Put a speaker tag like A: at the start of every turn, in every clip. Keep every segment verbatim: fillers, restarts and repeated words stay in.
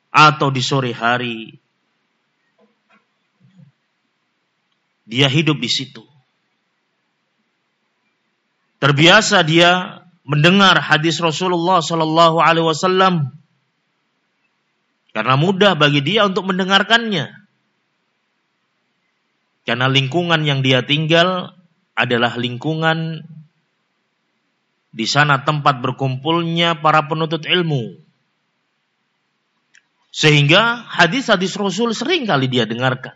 A: atau di sore hari. Dia hidup di situ. Terbiasa dia mendengar hadis Rasulullah sallallahu alaihi wasallam karena mudah bagi dia untuk mendengarkannya. Karena lingkungan yang dia tinggal adalah lingkungan di sana tempat berkumpulnya para penuntut ilmu. Sehingga hadis-hadis Rasul sering kali dia dengarkan.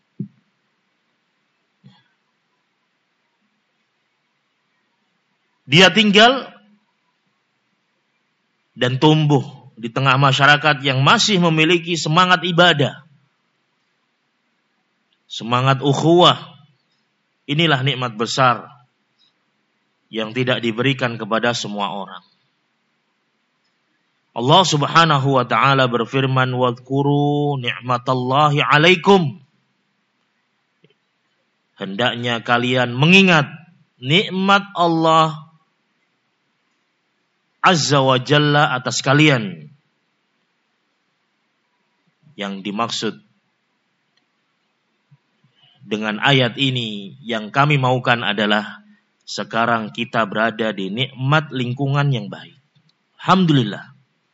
A: Dia tinggal dan tumbuh di tengah masyarakat yang masih memiliki semangat ibadah, semangat ukhuwah. Inilah nikmat besar yang tidak diberikan kepada semua orang. Allah Subhanahu wa taala berfirman, "Wadhkuru ni'matallahi 'alaikum." Hendaknya kalian mengingat nikmat Allah Azza wa Jalla atas kalian. Yang dimaksud dengan ayat ini yang kami maukan adalah sekarang kita berada di nikmat lingkungan yang baik. Alhamdulillah.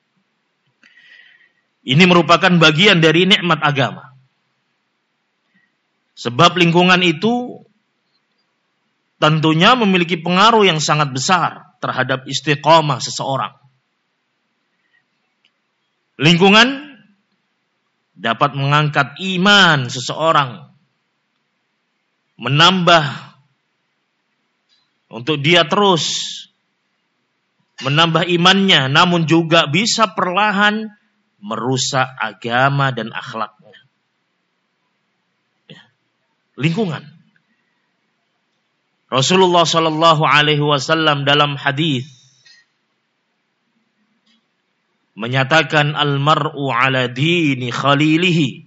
A: Ini merupakan bagian dari nikmat agama. Sebab lingkungan itu tentunya memiliki pengaruh yang sangat besar terhadap istiqomah seseorang. Lingkungan dapat mengangkat iman seseorang, menambah untuk dia terus menambah imannya, namun juga bisa perlahan merusak agama dan akhlaknya. Ya. Lingkungan. Rasulullah sallallahu alaihi wasallam dalam hadis menyatakan al-mar'u ala dini khalilihi,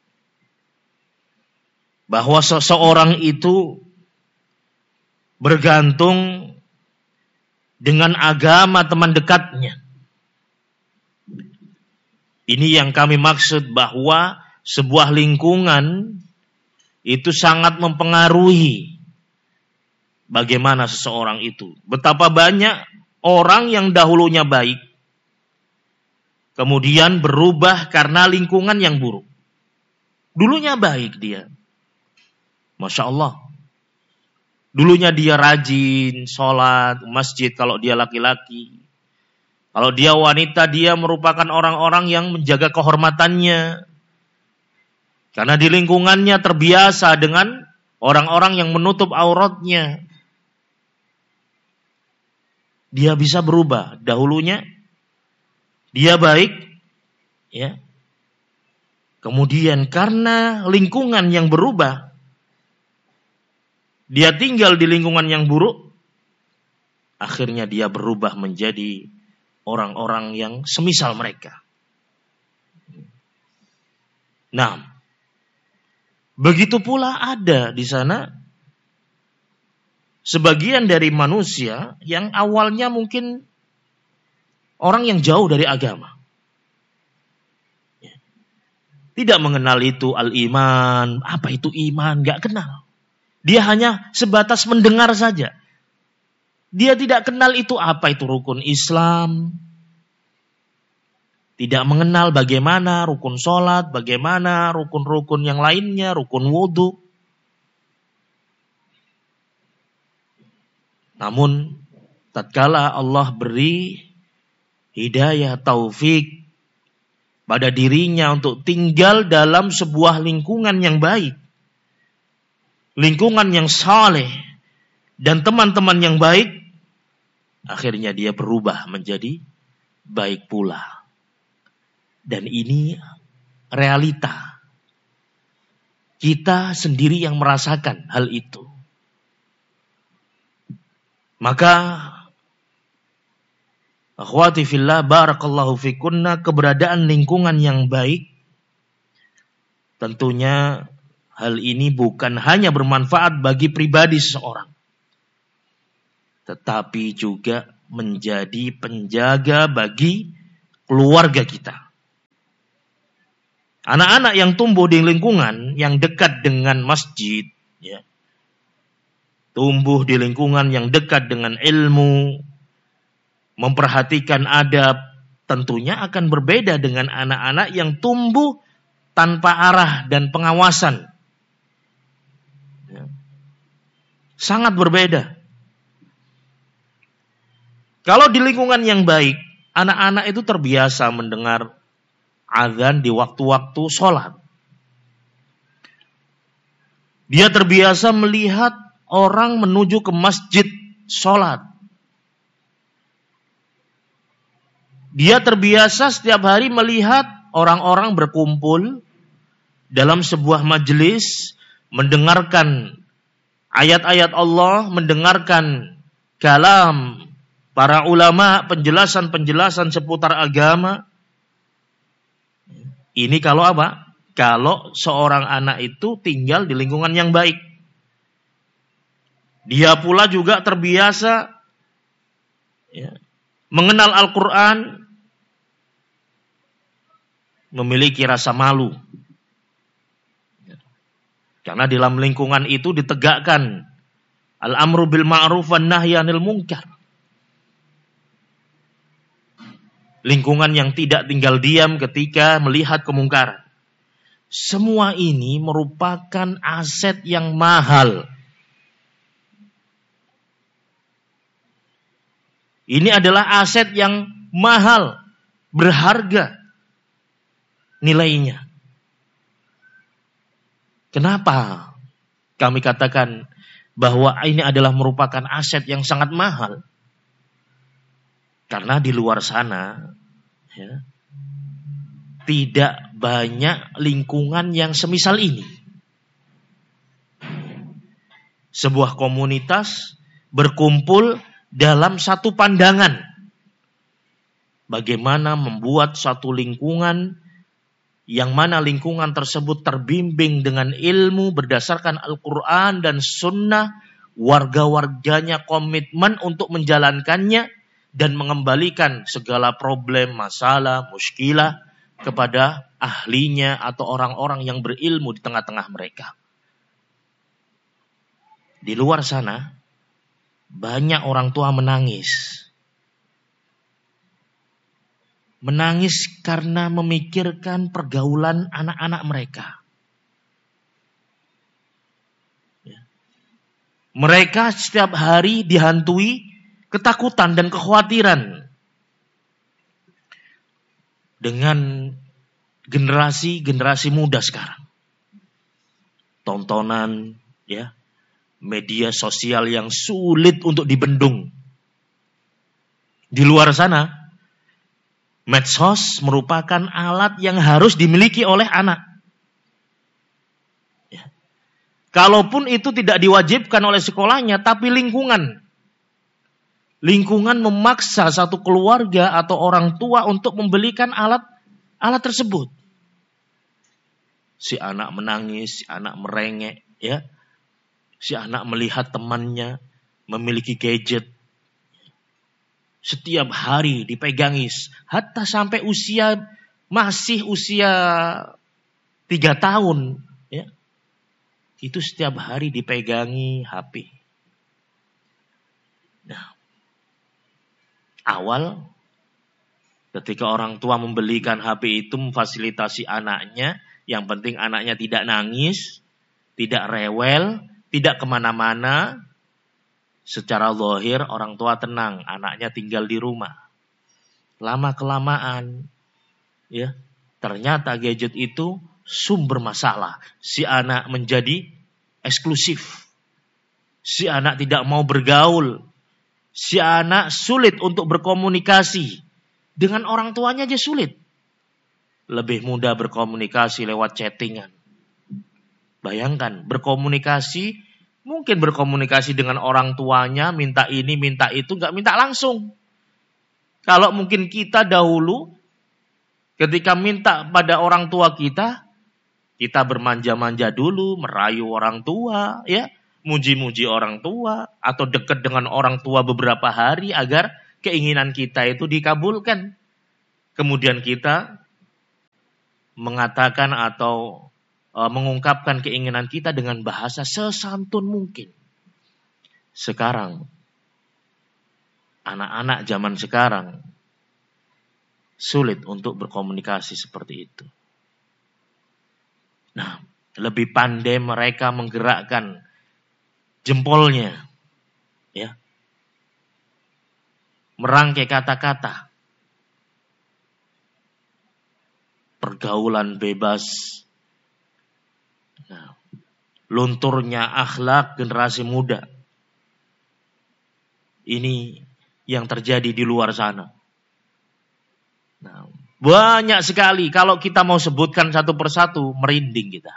A: bahwa seseorang itu bergantung dengan agama teman dekatnya. Ini yang kami maksud bahwa sebuah lingkungan itu sangat mempengaruhi bagaimana seseorang itu. Betapa banyak orang yang dahulunya baik, kemudian berubah karena lingkungan yang buruk. Dulunya baik dia. Masya Allah. Dulunya dia rajin, sholat, masjid kalau dia laki-laki. Kalau dia wanita, dia merupakan orang-orang yang menjaga kehormatannya. Karena di lingkungannya terbiasa dengan orang-orang yang menutup auratnya. Dia bisa berubah. Dahulunya dia baik, ya. Kemudian karena lingkungan yang berubah, dia tinggal di lingkungan yang buruk, akhirnya dia berubah menjadi orang-orang yang semisal mereka. Nah, begitu pula ada di sana sebagian dari manusia yang awalnya mungkin orang yang jauh dari agama. Tidak mengenal itu al-iman, apa itu iman, gak kenal. Dia hanya sebatas mendengar saja. Dia tidak kenal itu apa itu rukun Islam. Tidak mengenal bagaimana rukun sholat, bagaimana rukun-rukun yang lainnya, rukun wudhu. Namun tatkala Allah beri hidayah taufik pada dirinya untuk tinggal dalam sebuah lingkungan yang baik, lingkungan yang saleh dan teman-teman yang baik, akhirnya dia berubah menjadi baik pula. Dan ini realita. Kita sendiri yang merasakan hal itu. Maka akhwati fillah barakallahu fikunna, keberadaan lingkungan yang baik tentunya hal ini bukan hanya bermanfaat bagi pribadi seseorang, tetapi juga menjadi penjaga bagi keluarga kita. Anak-anak yang tumbuh di lingkungan yang dekat dengan masjid, ya, tumbuh di lingkungan yang dekat dengan ilmu, memperhatikan adab, tentunya akan berbeda dengan anak-anak yang tumbuh tanpa arah dan pengawasan. Ya. Sangat berbeda. Kalau di lingkungan yang baik, anak-anak itu terbiasa mendengar azan di waktu-waktu sholat. Dia terbiasa melihat orang menuju ke masjid sholat. Dia terbiasa setiap hari melihat orang-orang berkumpul dalam sebuah majelis, mendengarkan ayat-ayat Allah, mendengarkan kalam para ulama, penjelasan-penjelasan seputar agama. Ini kalau apa? Kalau seorang anak itu tinggal di lingkungan yang baik. Dia pula juga terbiasa ya, mengenal Al-Quran, memiliki rasa malu. Karena dalam lingkungan itu ditegakkan al-amru bil ma'ruf wan nahyi 'anil munkar. Lingkungan yang tidak tinggal diam ketika melihat kemungkaran. Semua ini merupakan aset yang mahal. Ini adalah aset yang mahal, berharga nilainya. Kenapa kami katakan bahwa ini adalah merupakan aset yang sangat mahal? Karena di luar sana ya, tidak banyak lingkungan yang semisal ini. Sebuah komunitas berkumpul dalam satu pandangan. Bagaimana membuat satu lingkungan yang mana lingkungan tersebut terbimbing dengan ilmu berdasarkan Al-Quran dan Sunnah, warga-warganya komitmen untuk menjalankannya dan mengembalikan segala problem, masalah, muskilah kepada ahlinya atau orang-orang yang berilmu di tengah-tengah mereka. Di luar sana, banyak orang tua menangis. Menangis karena memikirkan pergaulan anak-anak mereka. Mereka setiap hari dihantui ketakutan dan kekhawatiran dengan generasi-generasi muda sekarang. Tontonan, ya, media sosial yang sulit untuk dibendung. Di luar sana, medsos merupakan alat yang harus dimiliki oleh anak. Ya. Kalaupun itu tidak diwajibkan oleh sekolahnya, tapi lingkungan. Lingkungan memaksa satu keluarga atau orang tua untuk membelikan alat alat tersebut. Si anak menangis, si anak merengek, ya. Si anak melihat temannya memiliki gadget. Setiap hari dipegangi, hatta sampai usia masih usia tiga tahun, ya. Itu setiap hari dipegangi H P. Nah, awal ketika orang tua membelikan H P itu memfasilitasi anaknya, yang penting anaknya tidak nangis, tidak rewel, tidak kemana-mana. Secara zahir orang tua tenang, anaknya tinggal di rumah. Lama-kelamaan, ya, ternyata gadget itu sumber masalah. Si anak menjadi eksklusif. Si anak tidak mau bergaul. Si anak sulit untuk berkomunikasi. Dengan orang tuanya aja sulit. Lebih mudah berkomunikasi lewat chattingan. Bayangkan, berkomunikasi, mungkin berkomunikasi dengan orang tuanya, minta ini, minta itu, gak minta langsung. Kalau mungkin kita dahulu, ketika minta pada orang tua kita, kita bermanja-manja dulu, merayu orang tua, ya, muji-muji orang tua, atau dekat dengan orang tua beberapa hari agar keinginan kita itu dikabulkan. Kemudian kita mengatakan atau e, mengungkapkan keinginan kita dengan bahasa sesantun mungkin. Sekarang, anak-anak zaman sekarang sulit untuk berkomunikasi seperti itu. Nah, lebih pandai mereka menggerakkan jempolnya, ya, merangkai kata-kata, pergaulan bebas, nah, lunturnya akhlak generasi muda. Ini yang terjadi di luar sana. Nah, banyak sekali. Kalau kita mau sebutkan satu persatu, merinding kita.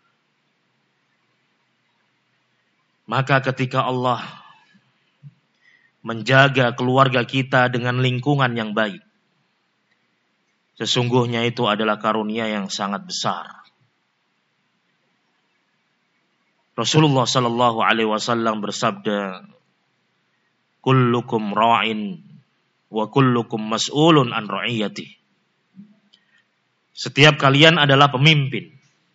A: Maka ketika Allah menjaga keluarga kita dengan lingkungan yang baik, sesungguhnya itu adalah karunia yang sangat besar. Rasulullah Sallallahu Alaihi Wasallam bersabda, kullukum ra'in wa kullukum mas'ulun an ra'iyati. Setiap kalian adalah pemimpin,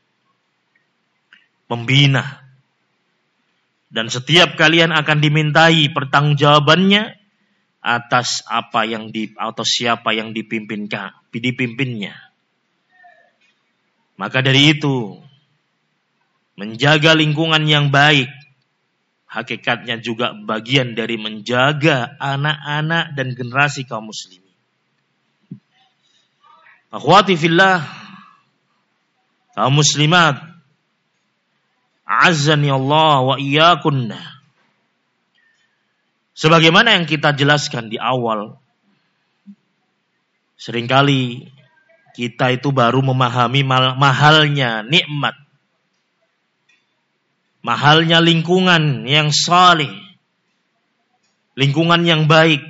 A: pembina, dan setiap kalian akan dimintai pertanggungjawabannya atas apa yang di atau siapa yang dipimpinkan, dipimpinnya. Maka dari itu, menjaga lingkungan yang baik hakikatnya juga bagian dari menjaga anak-anak dan generasi kaum muslimin. Akhwati fillah, kaum muslimat, a'azzani Allah wa iyyakunna. Sebagaimana yang kita jelaskan di awal, seringkali kita itu baru memahami mahalnya nikmat, mahalnya lingkungan yang saleh, lingkungan yang baik,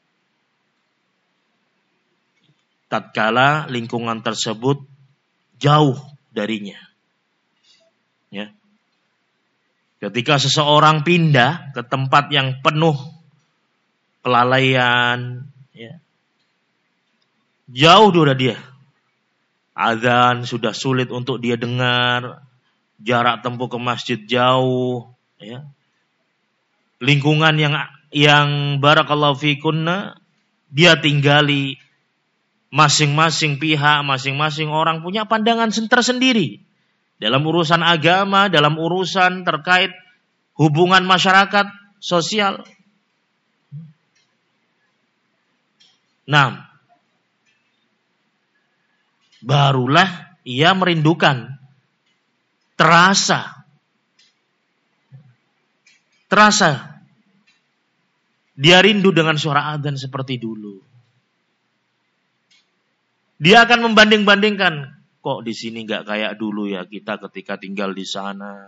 A: tatkala lingkungan tersebut jauh darinya. Ya. Ketika seseorang pindah ke tempat yang penuh kelalaian, ya, jauh dari dia, azan sudah sulit untuk dia dengar, jarak tempuh ke masjid jauh, ya. Lingkungan yang yang barakallahu fikunna dia tinggali, masing-masing pihak, masing-masing orang punya pandangan tersendiri dalam urusan agama, dalam urusan terkait hubungan masyarakat sosial. Nah, barulah ia merindukan, terasa, terasa, dia rindu dengan suara adzan seperti dulu. Dia akan membanding-bandingkan, kok di sini nggak kayak dulu ya kita ketika tinggal di sana.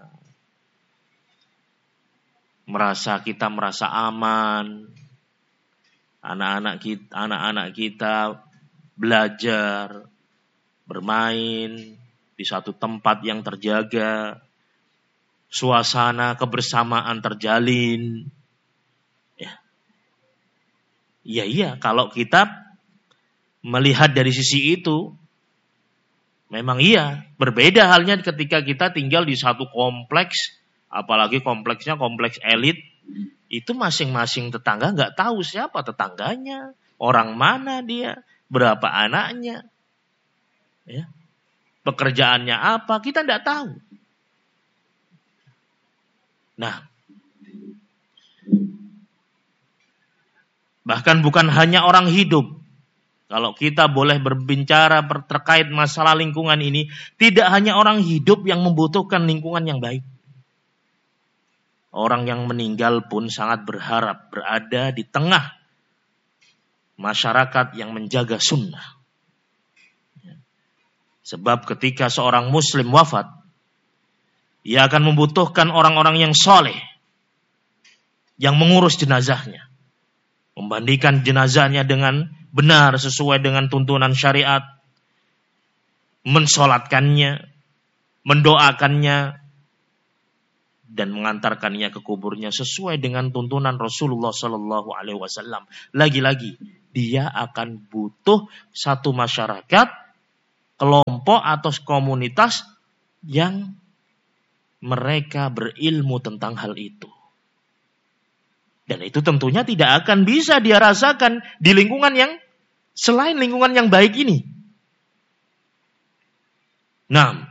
A: Merasa kita merasa aman, anak-anak kita, anak-anak kita belajar, bermain di satu tempat yang terjaga, suasana kebersamaan terjalin. Ya, iya iya kalau kita melihat dari sisi itu, memang iya, berbeda halnya ketika kita tinggal di satu kompleks, apalagi kompleksnya kompleks elit, itu masing-masing tetangga nggak tahu siapa tetangganya, orang mana dia, berapa anaknya, ya, pekerjaannya apa, kita nggak tahu. Nah, bahkan bukan hanya orang hidup. Kalau kita boleh berbicara terkait masalah lingkungan ini, tidak hanya orang hidup yang membutuhkan lingkungan yang baik. Orang yang meninggal pun sangat berharap berada di tengah masyarakat yang menjaga sunnah. Sebab ketika seorang muslim wafat, ia akan membutuhkan orang-orang yang soleh, yang mengurus jenazahnya, membandingkan jenazahnya dengan benar sesuai dengan tuntunan syariat, mensolatkannya, mendoakannya, dan mengantarkannya ke kuburnya sesuai dengan tuntunan Rasulullah Sallallahu Alaihi Wasallam. Lagi-lagi dia akan butuh satu masyarakat kelompok atau komunitas yang mereka berilmu tentang hal itu. Dan itu tentunya tidak akan bisa dia rasakan di lingkungan yang selain lingkungan yang baik ini. Nah,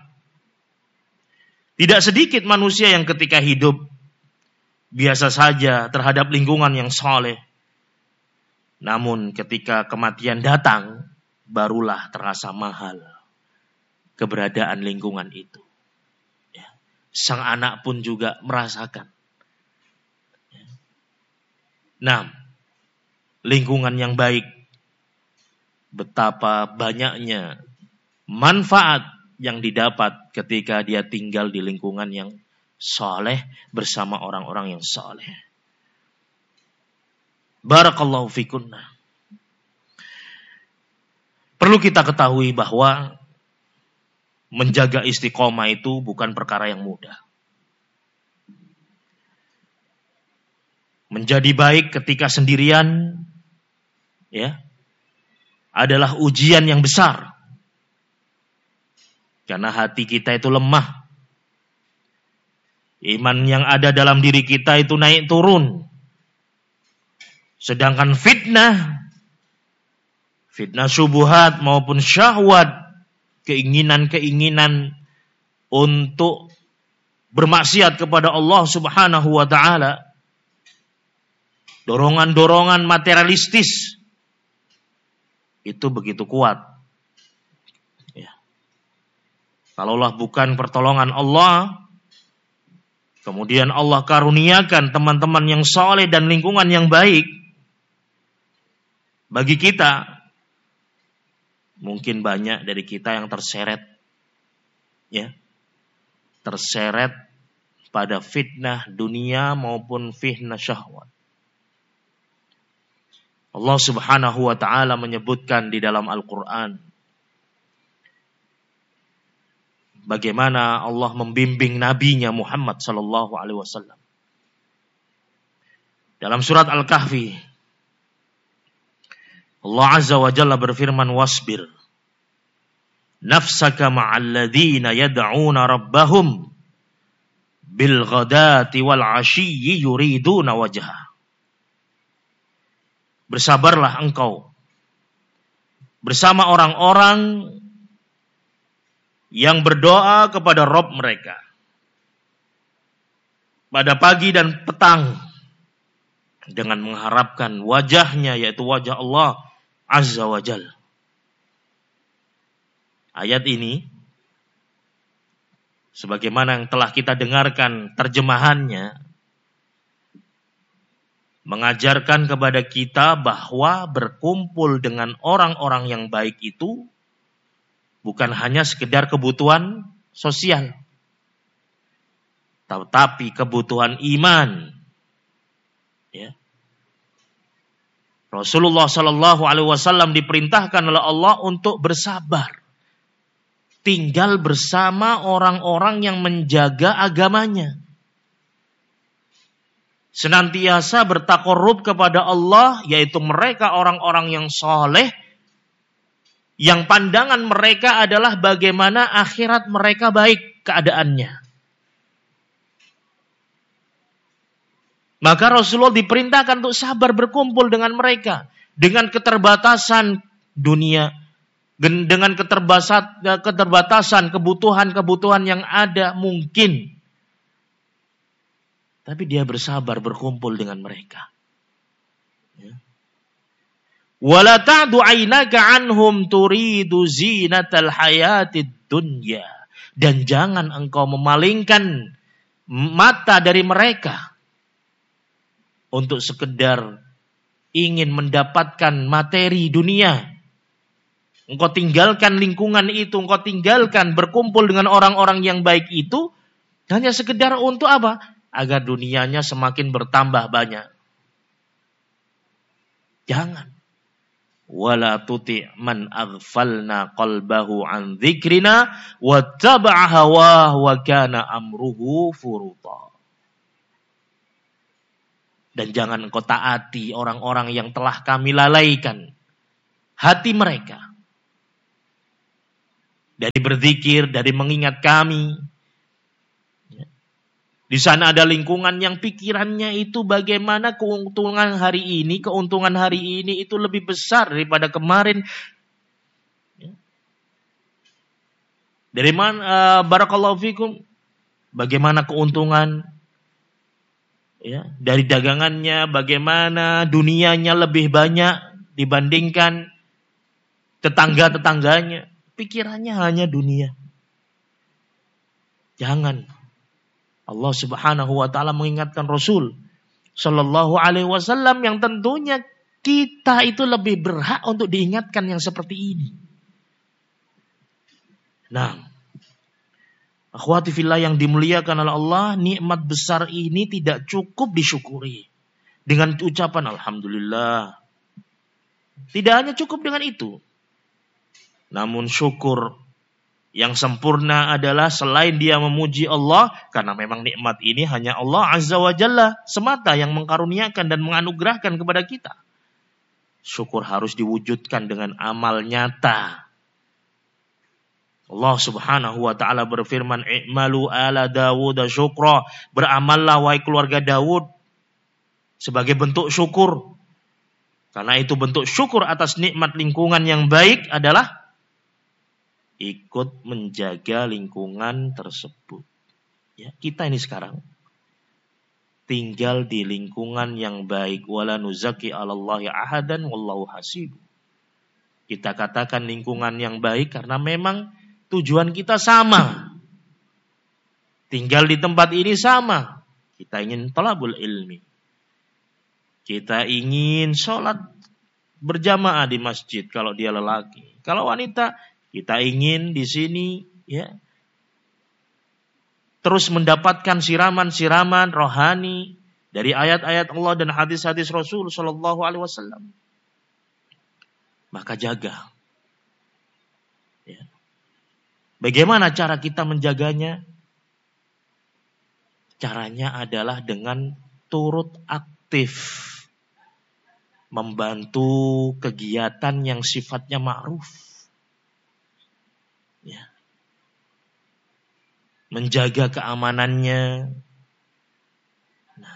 A: tidak sedikit manusia yang ketika hidup biasa saja terhadap lingkungan yang saleh. Namun ketika kematian datang, barulah terasa mahal keberadaan lingkungan itu. Ya. Sang anak pun juga merasakan. Ya. Nah, lingkungan yang baik, betapa banyaknya manfaat yang didapat ketika dia tinggal di lingkungan yang saleh bersama orang-orang yang saleh. Barakallahu fikunna. Perlu kita ketahui bahwa menjaga istiqomah itu bukan perkara yang mudah. Menjadi baik ketika sendirian, ya, adalah ujian yang besar. Karena hati kita itu lemah. Iman yang ada dalam diri kita itu naik turun. Sedangkan fitnah, fitnah syubhat maupun syahwat, keinginan-keinginan untuk bermaksiat kepada Allah Subhanahu wa taala, dorongan-dorongan materialistis itu begitu kuat. Ya. Kalaulah bukan pertolongan Allah, kemudian Allah karuniakan teman-teman yang saleh dan lingkungan yang baik bagi kita, mungkin banyak dari kita yang terseret, ya, terseret pada fitnah dunia maupun fitnah syahwat. Allah Subhanahu wa taala menyebutkan di dalam Al-Qur'an bagaimana Allah membimbing nabinya Muhammad sallallahu alaihi wasallam. Dalam surat Al-Kahfi, Allah Azza wa Jalla berfirman, wasbir nafsaka ma'al ladzina yad'una rabbahum bil ghadati wal 'ashiyyi yuriduna wajha. Bersabarlah engkau bersama orang-orang yang berdoa kepada Rabb mereka pada pagi dan petang dengan mengharapkan wajahnya, yaitu wajah Allah Azza wa Jal. Ayat ini, sebagaimana yang telah kita dengarkan terjemahannya, mengajarkan kepada kita bahwa berkumpul dengan orang-orang yang baik itu bukan hanya sekedar kebutuhan sosial, tetapi kebutuhan iman. Ya. Rasulullah Sallallahu Alaihi Wasallam diperintahkan oleh Allah untuk bersabar, tinggal bersama orang-orang yang menjaga agamanya, senantiasa bertakarrub kepada Allah, yaitu mereka orang-orang yang saleh, yang pandangan mereka adalah bagaimana akhirat mereka baik keadaannya. Maka Rasulullah diperintahkan untuk sabar berkumpul dengan mereka. Dengan keterbatasan dunia. Dengan keterbatasan, keterbatasan kebutuhan-kebutuhan yang ada mungkin. Tapi dia bersabar berkumpul dengan mereka. Wala ta'du 'ainaka 'anhum turidu zinatal hayatid dunya. Dan jangan engkau memalingkan mata dari mereka untuk sekedar ingin mendapatkan materi dunia. Engkau tinggalkan lingkungan itu, engkau tinggalkan berkumpul dengan orang-orang yang baik itu, hanya sekedar untuk apa? Agar dunianya semakin bertambah banyak. Jangan. Wala tuti' man aghfalna qalbahu an dzikrina wattaba'a hawahu wa kana amruhu furuta. Dan jangan engkau taati orang-orang yang telah kami lalaikan hati mereka dari berzikir, dari mengingat kami. Di sana ada lingkungan yang pikirannya itu bagaimana keuntungan hari ini, keuntungan hari ini itu lebih besar daripada kemarin. Dari mana uh, barakallahu fikum, bagaimana keuntungan ya, dari dagangannya, bagaimana dunianya lebih banyak dibandingkan tetangga-tetangganya. Pikirannya hanya dunia. Jangan. Allah Subhanahu wa taala mengingatkan Rasul sallallahu alaihi wasallam yang tentunya kita itu lebih berhak untuk diingatkan yang seperti ini. Nah, akhwati fillah yang dimuliakan oleh Allah, nikmat besar ini tidak cukup disyukuri dengan ucapan alhamdulillah. Tidak hanya cukup dengan itu. Namun syukur yang sempurna adalah selain dia memuji Allah, karena memang nikmat ini hanya Allah Azza wa Jalla semata yang mengkaruniakan dan menganugerahkan kepada kita. Syukur harus diwujudkan dengan amal nyata. Allah Subhanahu wa taala berfirman, "I'malu ala Dawud syukra." Beramallah wahai keluarga Daud sebagai bentuk syukur. Karena itu bentuk syukur atas nikmat lingkungan yang baik adalah ikut menjaga lingkungan tersebut. Ya, kita ini sekarang tinggal di lingkungan yang baik. Wala nuzaki 'alallahi ahadan wallahu hasib. Kita katakan lingkungan yang baik karena memang tujuan kita sama. Tinggal di tempat ini sama. Kita ingin talabul ilmi. Kita ingin sholat berjamaah di masjid kalau dia lelaki. Kalau wanita, kita ingin di sini ya terus mendapatkan siraman-siraman rohani dari ayat-ayat Allah dan hadis-hadis Rasul sallallahu alaihi wasallam. Maka jaga. Ya. Bagaimana cara kita menjaganya? Caranya adalah dengan turut aktif membantu kegiatan yang sifatnya ma'ruf. Ya. Menjaga keamanannya. Nah.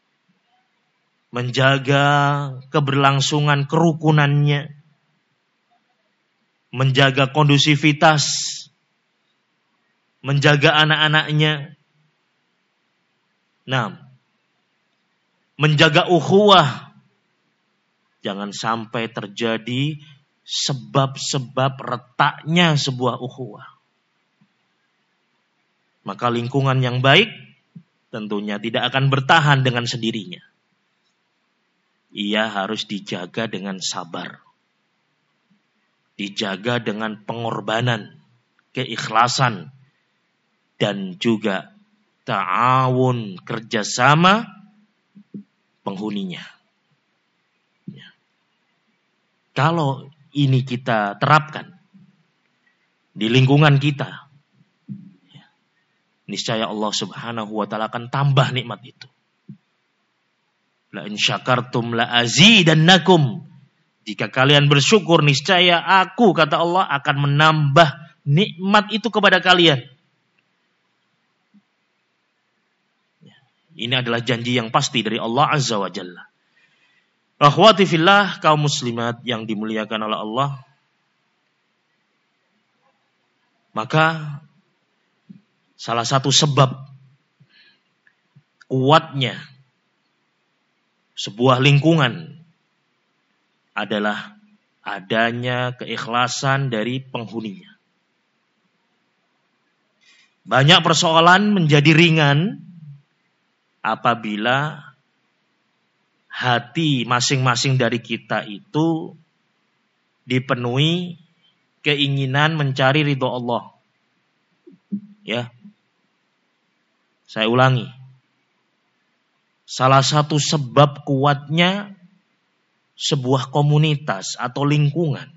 A: Menjaga keberlangsungan kerukunannya. Menjaga kondusivitas. Menjaga anak-anaknya. Nah, menjaga ukhuwah. Jangan sampai terjadi sebab-sebab retaknya sebuah ukhuwah. Maka lingkungan yang baik tentunya tidak akan bertahan dengan sendirinya. Ia harus dijaga dengan sabar. Dijaga dengan pengorbanan, keikhlasan, dan juga ta'awun, kerjasama penghuninya. Ya. Kalau ini kita terapkan di lingkungan kita, ya, niscaya Allah Subhanahu wa taala akan tambah nikmat itu. La in syakartum la azidannakum. Jika kalian bersyukur, niscaya aku, kata Allah, akan menambah nikmat itu kepada kalian. Ini adalah janji yang pasti dari Allah Azza wa Jalla. Akhwati fillah, kaum muslimat yang dimuliakan oleh Allah. Maka salah satu sebab kuatnya sebuah lingkungan adalah adanya keikhlasan dari penghuninya. Banyak persoalan menjadi ringan apabila hati masing-masing dari kita itu dipenuhi keinginan mencari ridho Allah. Ya. Saya ulangi. Salah satu sebab kuatnya sebuah komunitas atau lingkungan.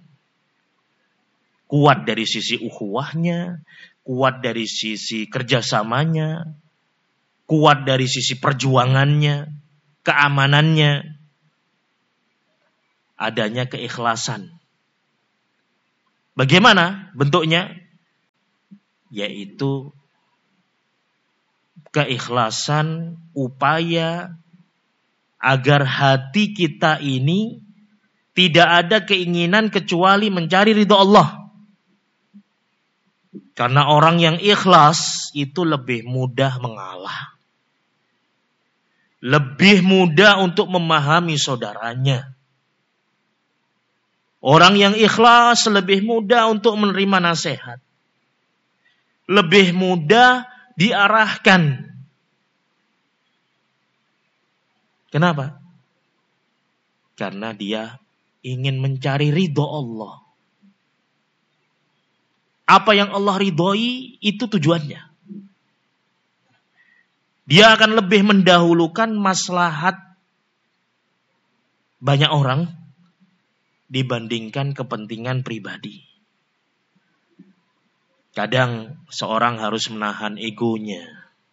A: Kuat dari sisi ukhuwahnya, kuat dari sisi kerjasamanya, kuat dari sisi perjuangannya, keamanannya, adanya keikhlasan. Bagaimana bentuknya? yaitu keikhlasan upaya agar hati kita ini tidak ada keinginan kecuali mencari ridho Allah. Karena orang yang ikhlas itu lebih mudah mengalah. Lebih mudah untuk memahami saudaranya. Orang yang ikhlas lebih mudah untuk menerima nasihat. Lebih mudah diarahkan. Kenapa? Karena dia ingin mencari ridho Allah. Apa yang Allah ridhoi itu tujuannya. Dia akan lebih mendahulukan maslahat banyak orang dibandingkan kepentingan pribadi. Kadang seorang harus menahan egonya,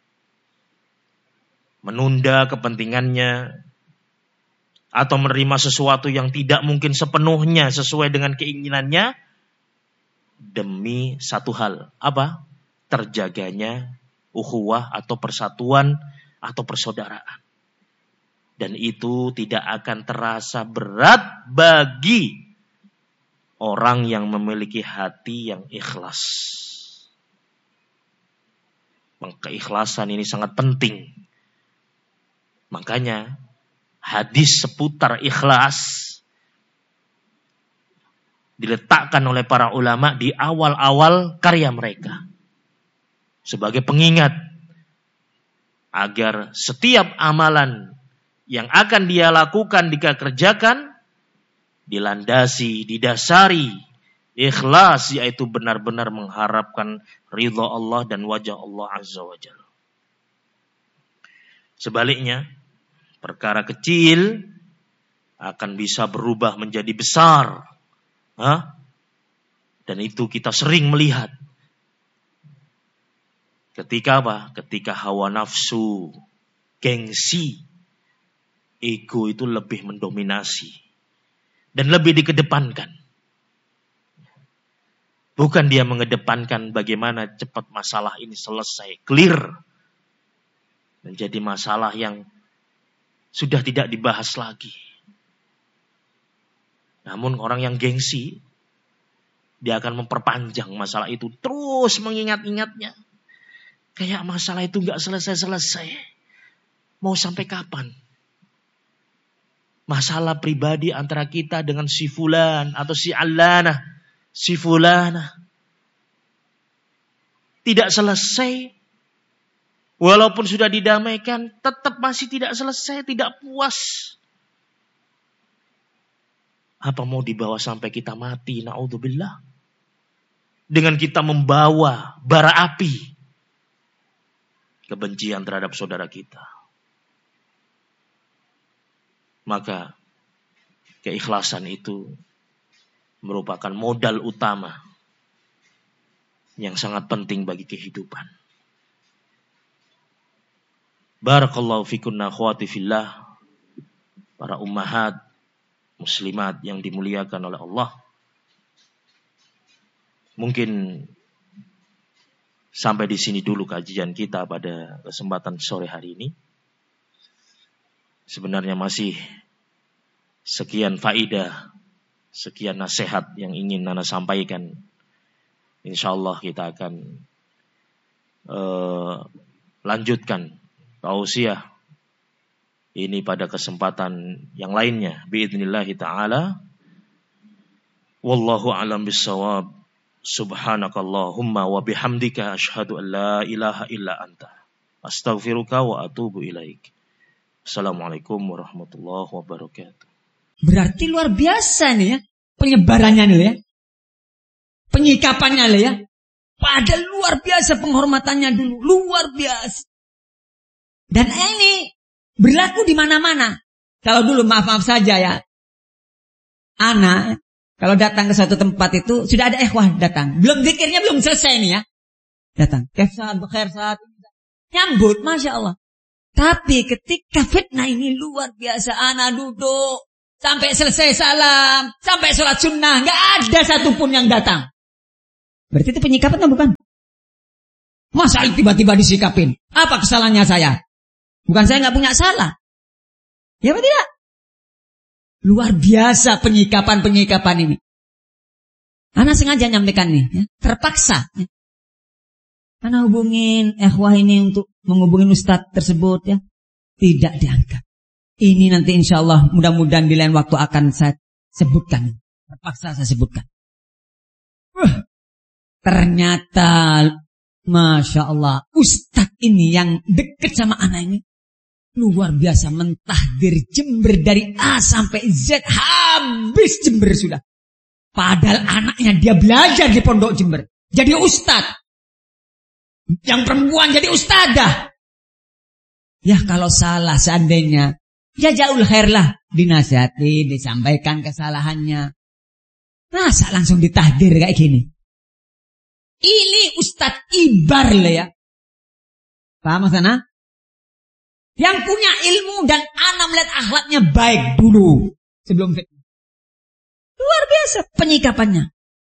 A: menunda kepentingannya, atau menerima sesuatu yang tidak mungkin sepenuhnya sesuai dengan keinginannya demi satu hal. Apa? Terjaganya ukhuwah atau persatuan atau persaudaraan. Dan itu tidak akan terasa berat bagi orang yang memiliki hati yang ikhlas. Keikhlasan ini sangat penting. Makanya hadis seputar ikhlas diletakkan oleh para ulama di awal-awal karya mereka. Sebagai pengingat agar setiap amalan yang akan dia lakukan, dia kerjakan, dilandasi, didasari ikhlas, yaitu benar-benar mengharapkan ridha Allah dan wajah Allah Azza wa Jalla. Sebaliknya, perkara kecil akan bisa berubah menjadi besar. Hah? Dan itu kita sering melihat. Ketika apa? Ketika hawa nafsu, gengsi, ego itu lebih mendominasi dan lebih dikedepankan. Bukan dia mengedepankan bagaimana cepat masalah ini selesai, clear. Menjadi masalah yang sudah tidak dibahas lagi. Namun orang yang gengsi, dia akan memperpanjang masalah itu. Terus mengingat-ingatnya. Kayak masalah itu gak selesai-selesai. Mau sampai kapan? Masalah pribadi antara kita dengan si fulan atau si alana, si fulana. Tidak selesai. Walaupun sudah didamaikan, tetap masih tidak selesai, tidak puas. Apa mau dibawa sampai kita mati? Na'udzubillah. Dengan kita membawa bara api kebencian terhadap saudara kita. Maka keikhlasan itu merupakan modal utama yang sangat penting bagi kehidupan. Barakallahu fikunna akhwati fillah, para ummahat muslimat yang dimuliakan oleh Allah. Mungkin sampai di sini dulu kajian kita pada kesempatan sore hari ini. Sebenarnya masih sekian faidah, sekian nasihat yang ingin Nana sampaikan. Insyaallah kita akan uh, lanjutkan tausiah ini pada kesempatan yang lainnya. Biidznillah ta'ala. Wallahu a'lam bissawab. Subhanakallahumma wa bihamdika asyhadu an la ilaha illa anta astaghfiruka wa atubu ilaik. Assalamualaikum warahmatullahi wabarakatuh.
B: Berarti luar biasa nih ya penyebarannya nih ya. Penyikapannya nih ya. Padahal luar biasa penghormatannya dulu, luar biasa. Dan ini berlaku di mana-mana. Kalau dulu maaf-maaf saja ya. Ana kalau datang ke suatu tempat itu sudah ada ikhwah datang. Belum zikirnya belum selesai nih ya. Datang. Kefsat, bekhersat. Nyambut, Masya Allah. Tapi ketika fitnah ini luar biasa. Ana duduk. Sampai selesai salam. Sampai sholat sunnah. Gak ada satupun yang datang. Berarti itu penyikapan atau bukan? Masa tiba-tiba disikapin? Apa kesalahannya saya? Bukan saya nggak punya salah. Ya apa tidak? Luar biasa penyikapan-penyikapan ini. Ana sengaja nyampaikan nih, ya. Terpaksa. Ya. Ana hubungin ikhwah ini untuk menghubungin ustadz tersebut, ya. Tidak diangkat. Ini nanti insya Allah mudah-mudahan di lain waktu akan saya sebutkan. Terpaksa saya sebutkan. Uh, ternyata, Masya Allah, ustadz ini yang dekat sama anak ini luar biasa mentahdir Jember dari A sampai Z, habis Jember sudah. Padahal anaknya dia belajar di pondok Jember, jadi ustadz. Yang perempuan jadi ustadzah. Ya kalau salah seandainya, ya jauh khair lah, dinasihati, disampaikan kesalahannya. Masa langsung ditahdir kayak gini? Ini ustadz ibar lah ya. Paham sana? Yang punya ilmu dan anak melihat akhlaknya baik dulu sebelum fitnah. Luar biasa penyikapannya.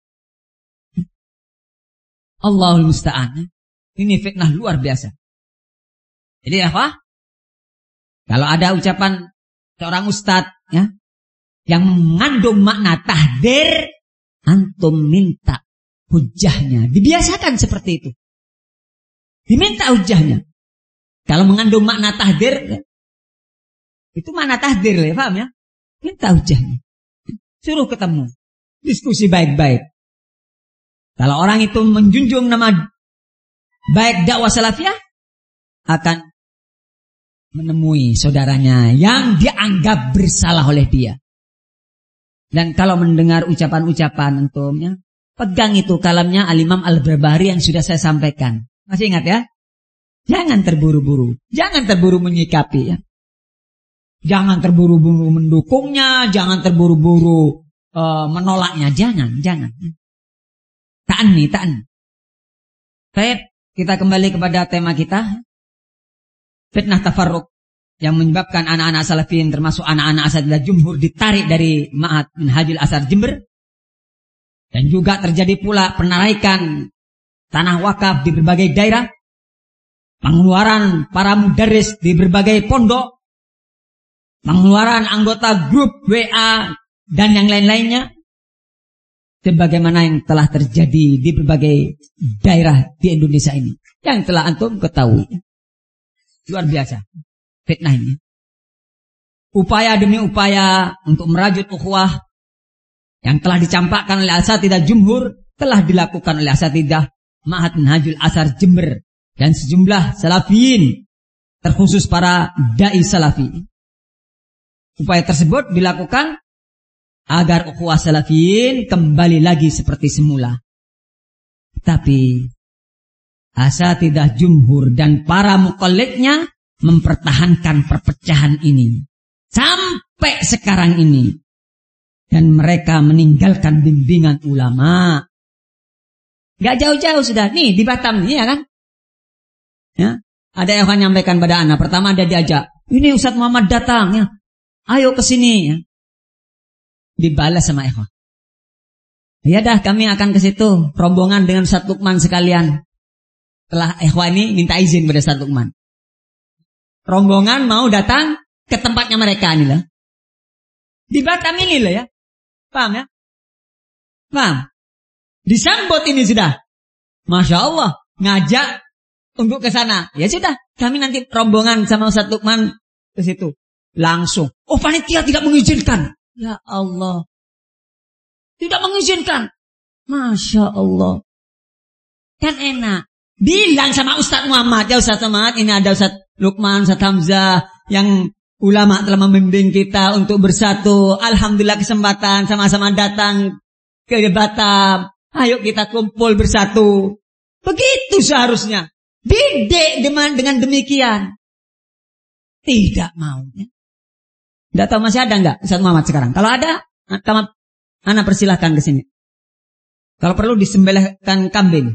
B: Allahul musta'an. Ini fitnah luar biasa. Jadi apa? Kalau ada ucapan seorang ustadz ya, yang mengandung makna tahdir, antum minta hujahnya. Dibiasakan seperti itu. Diminta hujahnya. Kalau mengandung makna tahdir, ya, itu makna tahdir, ya, paham ya? Minta hujahnya. Suruh ketemu. Diskusi baik-baik. Kalau orang itu menjunjung nama baik dakwah salafiyah, akan menemui saudaranya yang dianggap bersalah oleh dia. Dan kalau mendengar ucapan-ucapan antumnya, pegang itu kalamnya Al-Imam Al-Barbahari yang sudah saya sampaikan. Masih ingat ya? Jangan terburu-buru. Jangan terburu menyikapi ya. Jangan terburu-buru mendukungnya. Jangan terburu-buru uh, menolaknya. Jangan, jangan. Ta'anni, ta'anni. Baik, kita kembali kepada tema kita. Fitnah tafarruq yang menyebabkan anak-anak salafiyin termasuk anak-anak asatidzah jumhur ditarik dari Ma'had Minhajul Athar Jember. Dan juga terjadi pula penarikan tanah wakaf di berbagai daerah. Pengeluaran para mudarris di berbagai pondok. Pengeluaran anggota grup W A dan yang lain-lainnya. Sebagaimana yang telah terjadi di berbagai daerah di Indonesia ini. Yang telah antum ketahui. Luar biasa fitnah ini. Upaya demi upaya untuk merajut ukhuwah yang telah dicampakkan oleh asatidzah jumhur telah dilakukan oleh asatidzah Ma'had Minhajul Athar Jember dan sejumlah salafiyin, terkhusus para dai salafi. Upaya tersebut dilakukan agar ukhuwah salafiyin kembali lagi seperti semula. Tapi asatidzah jumhur dan para muqallidnya mempertahankan perpecahan ini sampai sekarang ini. Dan mereka meninggalkan bimbingan ulama. Gak jauh-jauh sudah. Nih di Batam nih ya kan. Ya, ada yang akan menyampaikan pada anak. Pertama ada diajak. Ini Ustadz Muhammad datang ya. Ayo ke sini ya. Dibalas sama ikhwan. Ya dah kami akan ke situ. Rombongan dengan Ustadz Lukman sekalian. Setelah ikhwan ini minta izin pada Ustadz Lukman. Rombongan mau datang ke tempatnya mereka ini lah. Di Batam ini lah ya. Paham ya? Paham? Disambut ini sudah. Masya Allah. Ngajak untuk ke sana. Ya sudah. Kami nanti rombongan sama Ustadz Lukman ke situ. Langsung. Oh panitia tidak mengizinkan. Ya Allah. Tidak mengizinkan. Masya Allah. Kan enak. Bilang sama Ustadz Muhammad. Ya Ustadz Muhammad. Ini ada Ustadz Lukman, Ustadz Hamzah. Yang ulama telah membimbing kita untuk bersatu. Alhamdulillah kesempatan sama-sama datang ke Batam. Ayo kita kumpul bersatu. Begitu seharusnya. Didik dengan, dengan demikian. Tidak mau. Tidak tahu masih ada enggak Ustadz Muhammad sekarang? Kalau ada, anak persilahkan ke sini. Kalau perlu disembelihkan kambing.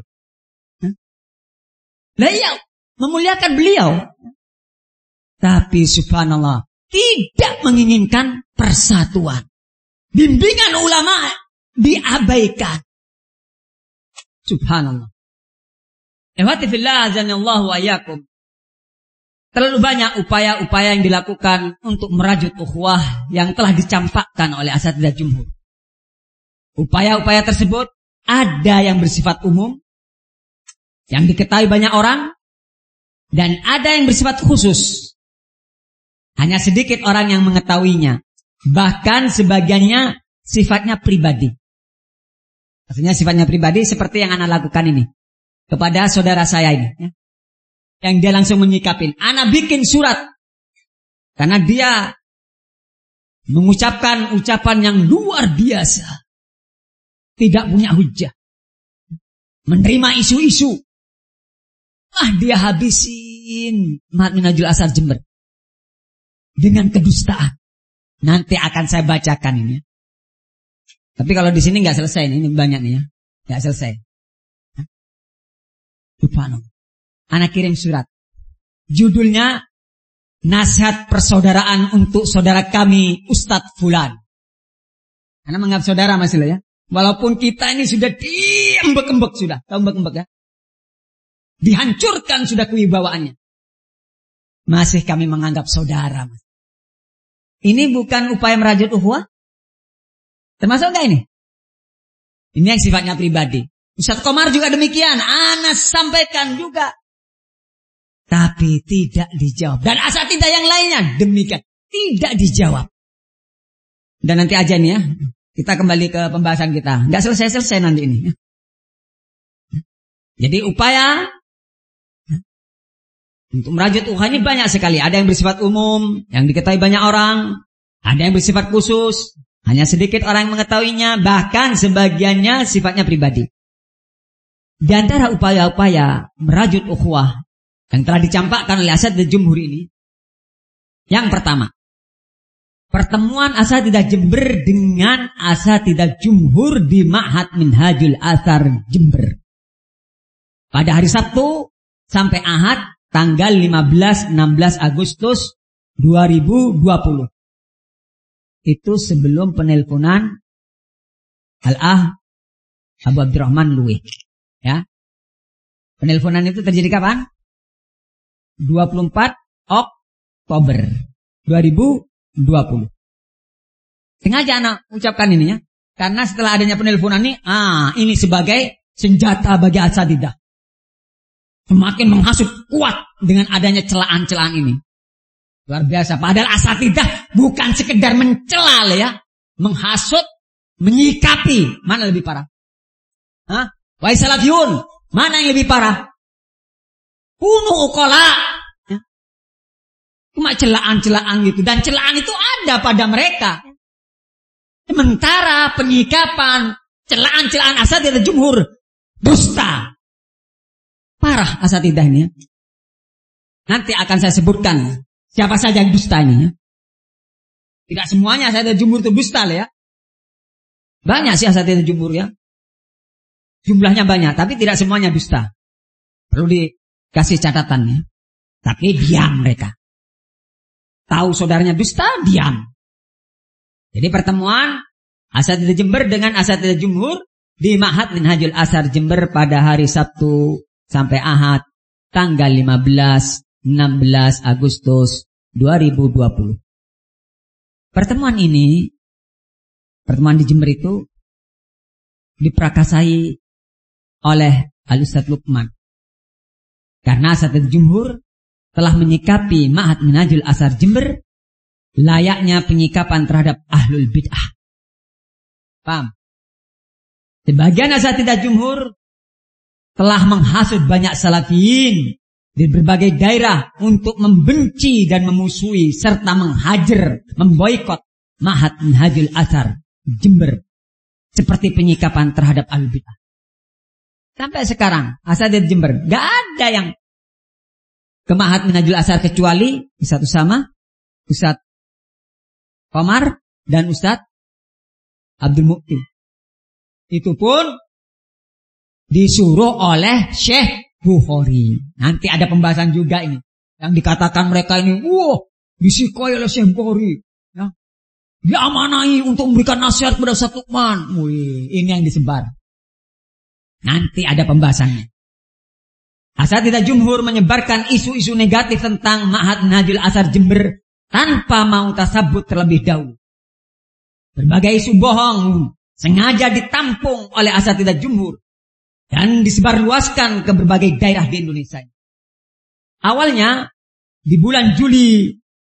B: Lah iya, memuliakan beliau. Tapi subhanallah, tidak menginginkan persatuan. Bimbingan ulama diabaikan. Subhanallah. Ihwati fillah azanallahu wa iyyakum. Terlalu banyak upaya-upaya yang dilakukan untuk merajut ukhuwah yang telah dicampakkan oleh asatidzah jumhur. Upaya-upaya tersebut ada yang bersifat umum, yang diketahui banyak orang, dan ada yang bersifat khusus. Hanya sedikit orang yang mengetahuinya. Bahkan sebagiannya sifatnya pribadi. Maksudnya sifatnya pribadi seperti yang Ana lakukan ini. Kepada saudara saya ini. Ya. Yang dia langsung menyikapin. Ana bikin surat. Karena dia mengucapkan ucapan yang luar biasa. Tidak punya hujah. Menerima isu-isu. Ah, dia habisin Ma'had Minhajul Athar Jember. Dengan kedustaan. Nanti akan saya bacakan ini. Tapi kalau di sini nggak selesai, ini banyak nih ya. Nggak selesai. Subhanallah. Anak kirim surat. Judulnya Nasihat Persaudaraan untuk Saudara Kami Ustadz Fulan. Anak menganggap saudara masih lah ya. Walaupun kita ini sudah diembek-embek sudah. Tahu embek-embek ya? Dihancurkan sudah kewibawaannya. Masih kami menganggap saudara. Ini bukan upaya merajut ukhuwah? Termasuk enggak ini? Ini yang sifatnya pribadi. Ustadz Komar juga demikian. Anas sampaikan juga. Tapi tidak dijawab. Dan asatidzah yang lainnya demikian. Tidak dijawab. Dan nanti aja nih ya. Kita kembali ke pembahasan kita. Enggak selesai-selesai nanti ini. Jadi upaya untuk merajut ukhuwah ini banyak sekali. Ada yang bersifat umum, yang diketahui banyak orang. Ada yang bersifat khusus, hanya sedikit orang yang mengetahuinya. Bahkan sebagiannya sifatnya pribadi. Di antara upaya-upaya merajut ukhuwah yang telah dicampakkan oleh asatidzah jumhur ini. Yang pertama, pertemuan asatidzah Jember dengan asatidzah jumhur di Ma'had Minhajul Athar Jember. Pada hari Sabtu sampai Ahad tanggal lima belas enam belas Agustus dua ribu dua puluh. Itu sebelum penelponan Al-Ah Abu Abdurrahman Luwih. Ya. Penelponan itu terjadi kapan? dua puluh empat Oktober dua ribu dua puluh. Sengaja anak ucapkan ini ya. Karena setelah adanya penelponan ini, ah ini sebagai senjata bagi asatidzah. Semakin menghasut kuat dengan adanya celaan-celaan ini. Luar biasa. Padahal asatidzah bukan sekedar mencela ya. Menghasut, menyikapi. Mana lebih parah? Hah? Wahai salafiyun, mana yang lebih parah? Kunu uqala. Ya. Cuma celaan-celaan gitu. Dan celaan itu ada pada mereka. Sementara penyikapan, celaan-celaan asatidzah jumhur, dusta. Parah asatidzah ini ya. Nanti akan saya sebutkan siapa saja yang dusta ini ya. Tidak semuanya asatidzah jumhur itu dusta ya. Banyak sih asatidzah jumhur ya. Jumlahnya banyak, tapi tidak semuanya dusta. Perlu dikasih catatannya. Tapi diam mereka. Tahu saudaranya dusta, diam. Jadi pertemuan asatidzah Jember dengan asatidzah jumhur di Ma'had Minhajul Athar Jember pada hari Sabtu sampai Ahad tanggal lima belas enam belas Agustus dua ribu dua puluh. Pertemuan ini, pertemuan di Jember itu diprakasai oleh Al-Ustadz Lukman. Karena asatidzah jumhur telah menyikapi Ma'had Minhajul Athar Jember layaknya penyikapan terhadap ahlul bid'ah. Paham? Sebagian asatidzah jumhur telah menghasut banyak salafiyin di berbagai daerah untuk membenci dan memusuhi serta menghajar, memboikot Ma'had Minhajul Athar Jember seperti penyikapan terhadap ahlul bid'ah. Sampai sekarang asatidzah Jember gak ada yang ke Ma'had Minhajul Athar kecuali satu sama Ustadz Komar dan Ustadz Abdul Mukti. Itu pun disuruh oleh Syekh Bukhari. Nanti ada pembahasan juga ini. Yang dikatakan mereka ini, wah, disikoi oleh Syekh Bukhari. Ya. Diamanai untuk memberikan nasihat kepada Ustadz Lukman. Wih, ini yang disebar. Nanti ada pembahasannya. Asatidzah jumhur menyebarkan isu-isu negatif tentang Ma'had Minhajul Athar Jember tanpa mau tasabut terlebih dahulu. Berbagai isu bohong sengaja ditampung oleh asatidzah jumhur dan disebarluaskan ke berbagai daerah di Indonesia. Awalnya di bulan Juli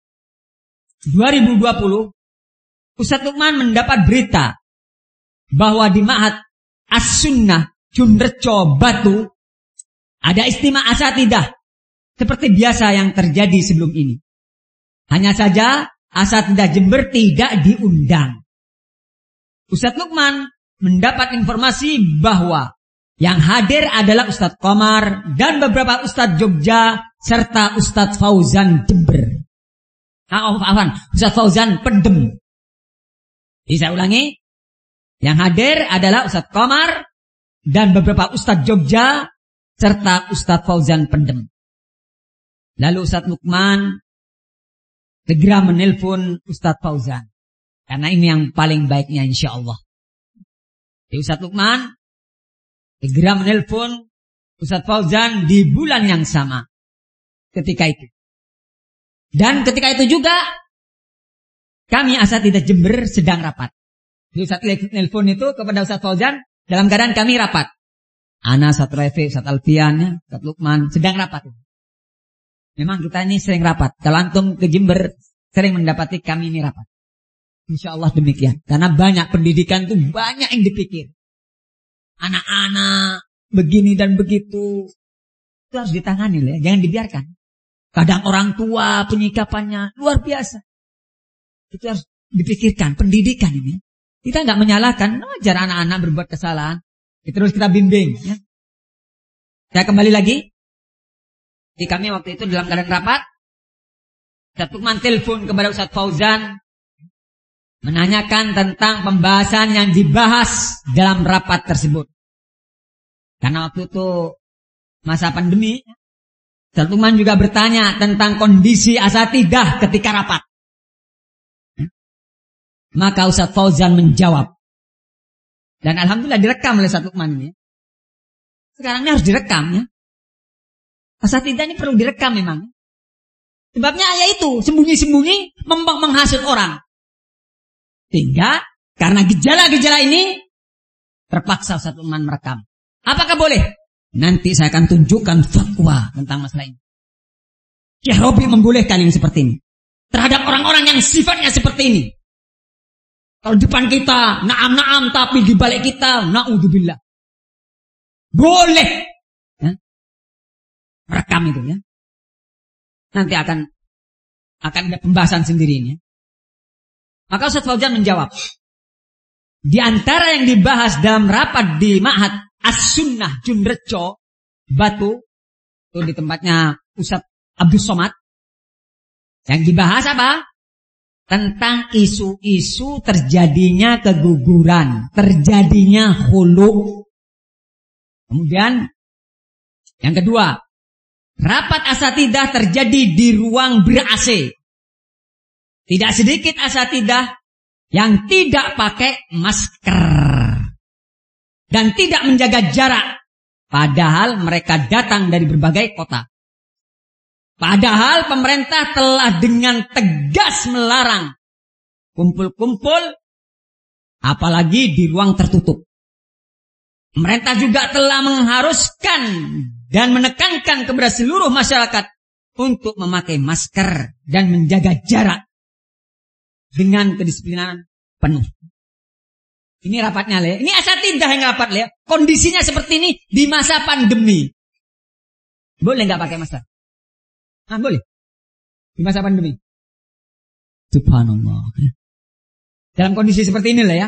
B: dua ribu dua puluh, Ustaz Lukman mendapat berita bahwa di Ma'had As-Sunnah Junreco Batu ada istimewa asatidzah seperti biasa yang terjadi sebelum ini. Hanya saja asatidzah Jember tidak diundang. Ustaz Lukman mendapat informasi bahwa yang hadir adalah Ustaz Komar dan beberapa Ustaz Jogja serta Ustaz Fauzan Jember. Ah, oh, afan, Ustaz Fauzan Pendem. Jadi saya ulangi, yang hadir adalah Ustaz Komar dan beberapa Ustaz Jogja serta Ustaz Fauzan Pendem. Lalu Ustaz Lukman segera menelpon Ustaz Fauzan. Karena ini yang paling baiknya insya Allah. Jadi Ustaz Lukman segera menelpon Ustaz Fauzan di bulan yang sama. Ketika itu. Dan ketika itu juga kami asatidzah Jember sedang rapat. Jadi Ustaz nelpon itu kepada Ustaz Fauzan dalam keadaan kami rapat. Ana, Ustaz Refi, Ustaz Alfian, Ustaz Lukman sedang rapat. Memang kita ini sering rapat. Kalau antum ke Jember sering mendapati kami ini rapat. Insya Allah demikian. Karena banyak pendidikan itu banyak yang dipikir. Anak-anak begini dan begitu. Itu harus ditangani ya. Jangan dibiarkan. Kadang orang tua penyikapannya luar biasa. Itu harus dipikirkan. Pendidikan ini. Kita nggak menyalahkan. Wajar anak-anak berbuat kesalahan. Terus kita bimbing. Ya. Saya kembali lagi. Di kami waktu itu dalam keadaan rapat. Ustaz Lukman telepon kepada Ustaz Fauzan. Menanyakan tentang pembahasan yang dibahas dalam rapat tersebut. Karena waktu itu masa pandemi. Ustaz Lukman juga bertanya tentang kondisi asatidzah ketika rapat. Maka Ustaz Fauzan menjawab. Dan alhamdulillah direkam oleh Ustaz Lukman ini. Sekarang ini harus direkam ya. Asatidzah ini perlu direkam memang. Sebabnya ayat itu sembunyi-sembunyi membang menghasut orang. Sehingga karena gejala-gejala ini terpaksa Ustaz Lukman merekam. Apakah boleh? Nanti saya akan tunjukkan fatwa tentang masalah ini. Syekh Robi membolehkan yang seperti ini. Terhadap orang-orang yang sifatnya seperti ini. Kalau depan kita, naam-naam, tapi di balik kita, na'udzubillah. Boleh. Ya? Rekam itu ya. Nanti akan akan ada pembahasan sendiri ini. Maka Ustaz Fauzan menjawab. Di antara yang dibahas dalam rapat di Ma'had As-Sunnah Junreco Batu, itu di tempatnya Ustaz Abdul Somad. Yang dibahas apa? Tentang isu-isu terjadinya keguguran, terjadinya khulu. Kemudian yang kedua, rapat asatidzah terjadi di ruang ber-A C. Tidak sedikit asatidzah yang tidak pakai masker dan tidak menjaga jarak, padahal mereka datang dari berbagai kota. Padahal pemerintah telah dengan tegas melarang kumpul-kumpul, apalagi di ruang tertutup. Pemerintah juga telah mengharuskan dan menekankan kepada seluruh masyarakat untuk memakai masker dan menjaga jarak dengan kedisiplinan penuh. Ini rapatnya le. Ini asatidzah yang rapat le. Kondisinya seperti ini di masa pandemi. Boleh nggak pakai masker? Nah, boleh. Di masa pandemi. Subhanallah. Dalam kondisi seperti ini lah ya.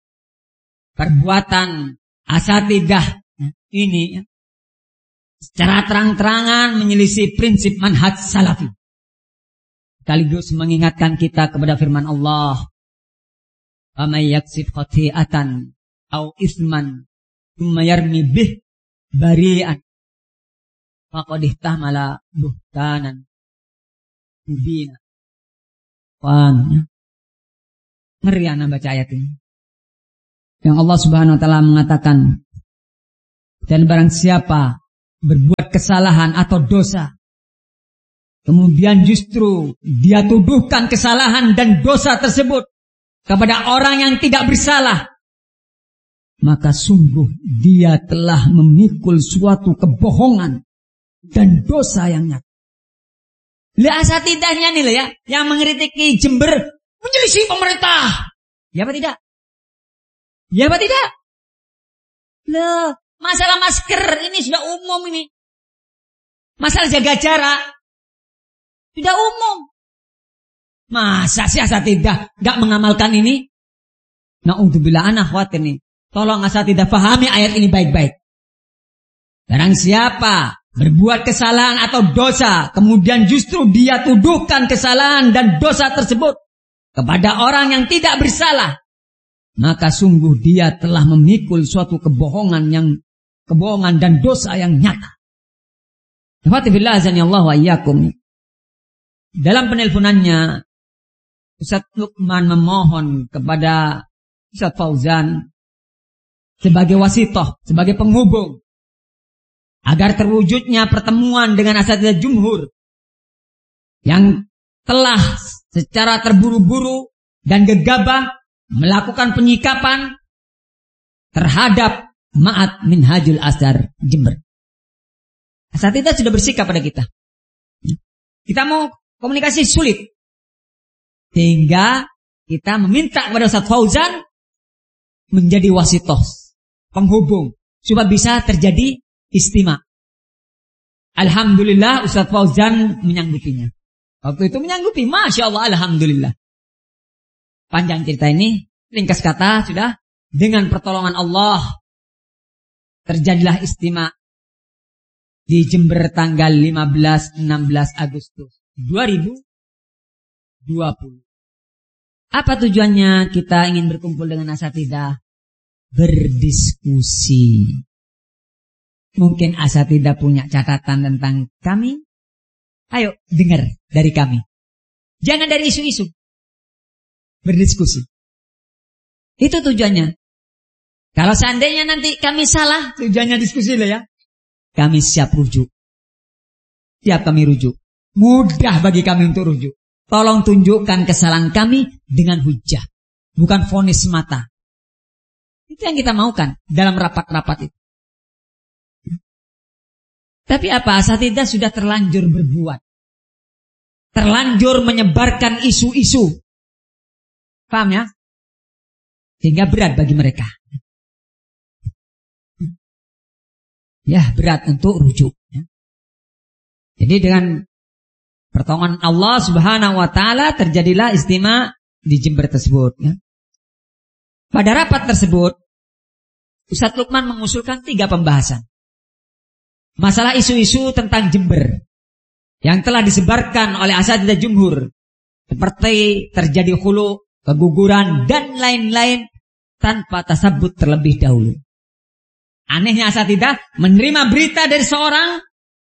B: Perbuatan asatidzah ini ya, secara terang-terangan menyelisih prinsip manhaj salafi. Sekaligus mengingatkan kita kepada firman Allah. Amay yaksib khati'atan au isman thumma yarmi bih bari'an faqad ihtamala buhtanan mubina. Paham ya? Ngeri anak baca ayat ini. Yang Allah Subhanahu wa taala mengatakan, dan barang siapa berbuat kesalahan atau dosa, kemudian justru dia tuduhkan kesalahan dan dosa tersebut kepada orang yang tidak bersalah, maka sungguh dia telah memikul suatu kebohongan dan dosa yang nyata. Lihat asatidahnya nih loh ya, yang mengkritiki Jember menyelisih pemerintah. Ya apa tidak? Ya apa tidak? Loh, masalah masker ini sudah umum ini. Masalah jaga jarak sudah umum. Masa sih asatidah gak mengamalkan ini? Na'udzubillah, anak khawatir nih. Tolong asatidah pahami ayat ini baik-baik. Barang siapa berbuat kesalahan atau dosa, kemudian justru dia tuduhkan kesalahan dan dosa tersebut kepada orang yang tidak bersalah, maka sungguh dia telah memikul suatu kebohongan yang kebohongan dan dosa yang nyata. Alhamdulillah azanillahu wa iyyakum. Dalam penelponannya, Ustaz Lukman memohon kepada Ustaz Fauzan sebagai wasitoh, sebagai penghubung, agar terwujudnya pertemuan dengan asatidzah jumhur yang telah secara terburu-buru dan gegabah melakukan penyikapan terhadap Ma'had Minhajul Azhar Jember. Asatidzah sudah bersikap pada kita. Kita mau komunikasi sulit, sehingga kita meminta kepada Ustaz Fauzan menjadi wasitoh, penghubung, supaya bisa terjadi istima. Alhamdulillah Ustaz Fauzan menyanggupinya. Waktu itu menyanggupi, Masya Allah, Alhamdulillah. Panjang cerita ini, ringkas kata sudah, dengan pertolongan Allah terjadilah istima di Jember tanggal lima belas enam belas Agustus dua ribu dua puluh. Apa tujuannya kita ingin berkumpul dengan asatidzah? Berdiskusi. Mungkin asatidzah punya catatan tentang kami. Ayo dengar dari kami. Jangan dari isu-isu. Berdiskusi. Itu tujuannya. Kalau seandainya nanti kami salah, tujuannya diskusi lah ya. Kami siap rujuk. Siap kami rujuk. Mudah bagi kami untuk rujuk. Tolong tunjukkan kesalahan kami dengan hujah. Bukan vonis semata. Itu yang kita maukan dalam rapat-rapat itu. Tapi apa? Asatidzah sudah terlanjur berbuat. Terlanjur menyebarkan isu-isu. Paham ya? Sehingga berat bagi mereka. Ya, berat untuk rujuk. Jadi dengan pertolongan Allah Subhanahu wa taala terjadilah istima di Jember tersebut. Pada rapat tersebut, Ustaz Lukman mengusulkan tiga pembahasan. Masalah isu-isu tentang Jember yang telah disebarkan oleh asatidzah jumhur, seperti terjadi khulu, keguguran, dan lain-lain tanpa tasabut terlebih dahulu. Anehnya asatidzah menerima berita dari seorang,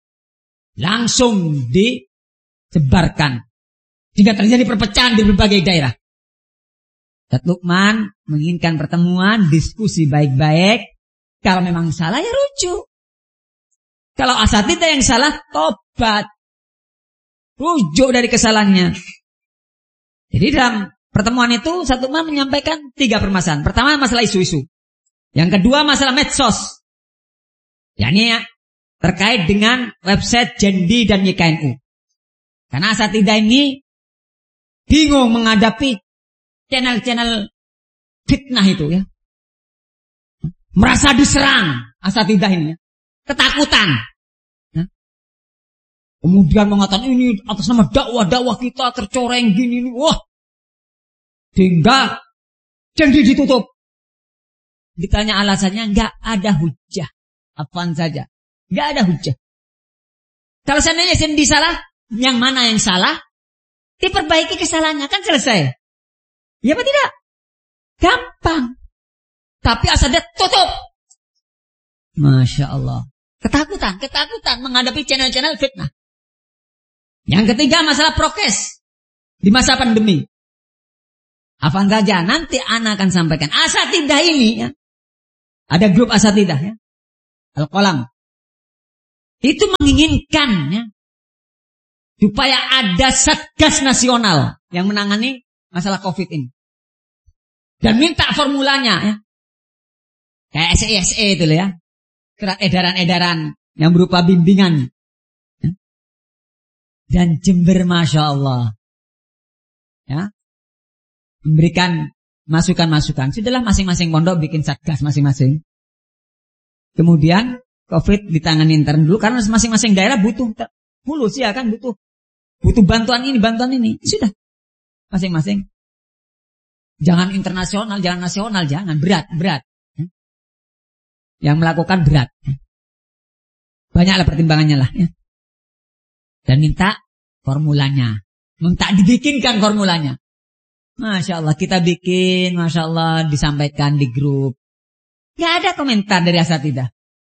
B: langsung disebarkan, sehingga terjadi perpecahan di berbagai daerah. Ustaz Lukman menginginkan pertemuan, diskusi baik-baik. Kalau memang salah ya rujuk. Kalau asatidzah yang salah, tobat. Rujuk dari kesalahannya. Jadi dalam pertemuan itu, Ustaz Lukman menyampaikan tiga permasalahan. Pertama, masalah isu-isu. Yang kedua, masalah medsos. yakni terkait dengan website Jendi dan Y K N U. Karena asatidzah ini bingung menghadapi channel-channel fitnah itu ya. Merasa diserang asatidzah ini ya. Ketakutan. Ya. Kemudian mengatakan ini atas nama dakwah-dakwah kita tercoreng gini nih. Wah. Sehingga Jendi ditutup. Ditanya alasannya, enggak ada hujah. Apaan saja. Enggak ada hujah. Kalau seandainya Jendi salah, yang mana yang salah? Diperbaiki kesalahannya, kan selesai. Ya apa tidak? Gampang. Tapi asatidzah tutup. Masya Allah. Ketakutan, ketakutan menghadapi channel-channel fitnah. Yang ketiga masalah prokes di masa pandemi. Apaan saja, nanti ana akan sampaikan. Asatidzah ini ya. Ada grup asatidzah ya. Al-Qalam. itu menginginkan ya, supaya ada Satgas Nasional yang menangani masalah COVID ini. Dan minta formulanya ya. Kayak S E S E itu loh ya. Surat edaran-edaran yang berupa bimbingan. Dan Jember Masya Allah. Ya. Memberikan masukan-masukan. Sudahlah masing-masing pondok bikin satgas masing-masing. Kemudian COVID ditangani intern dulu. Karena masing-masing daerah butuh. Mulus ya kan butuh. Butuh bantuan ini, bantuan ini. Sudah. Masing-masing. Jangan internasional, jangan nasional, jangan. Berat, berat. Yang melakukan berat. Banyaklah pertimbangannya lah. Ya. Dan minta formulanya. Minta dibikinkan formulanya. Masya Allah kita bikin. Masya Allah disampaikan di grup. Gak ada komentar dari asatidah.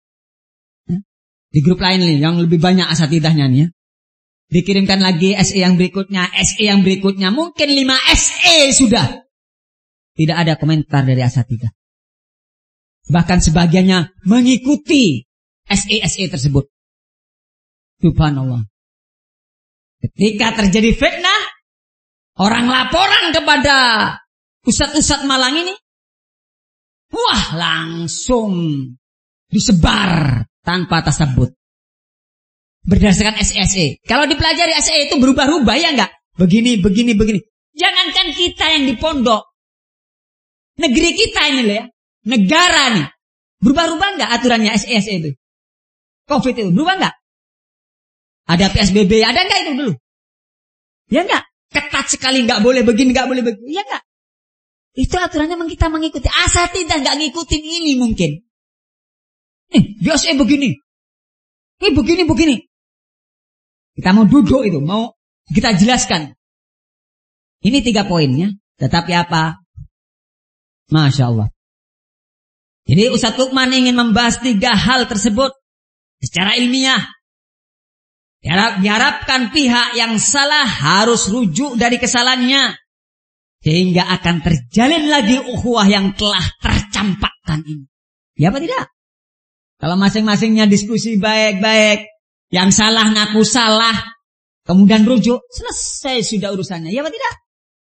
B: Di grup lain nih yang lebih banyak asatidahnya nih ya. Dikirimkan lagi S E yang berikutnya. S E yang berikutnya. Mungkin lima S E sudah. Tidak ada komentar dari asatidah. Bahkan sebagiannya mengikuti S E S E tersebut. Subhanallah. Ketika terjadi fitnah, orang laporan kepada ustadz-ustadz Malang ini, wah langsung disebar tanpa tasabut. Berdasarkan S E S E. Kalau dipelajari S E itu berubah-ubah ya enggak? Begini, begini, begini. Jangankan kita yang di pondok. Negeri kita ini loh ya. Negara nih. Berubah-ubah enggak aturannya S E S E itu? COVID itu berubah enggak? Ada P S B B, ada enggak itu dulu? Ya enggak? Ketat sekali, enggak boleh begini, enggak boleh begini. Ya enggak? Itu aturannya memang kita mengikuti. Asatidah enggak ngikutin ini mungkin. Eh, di S E begini. Eh, begini, begini. Kita mau duduk itu, mau kita jelaskan. Ini tiga poinnya. Tetapi apa? Masya Allah. Jadi Ustadz Lukman ingin membahas tiga hal tersebut secara ilmiah. Diharap, diharapkan pihak yang salah harus rujuk dari kesalahannya. Sehingga akan terjalin lagi ukhuwah yang telah tercampakkan ini. Ya apa tidak? Kalau masing-masingnya diskusi baik-baik. Yang salah ngaku salah. Kemudian rujuk. Selesai sudah urusannya. Ya apa tidak?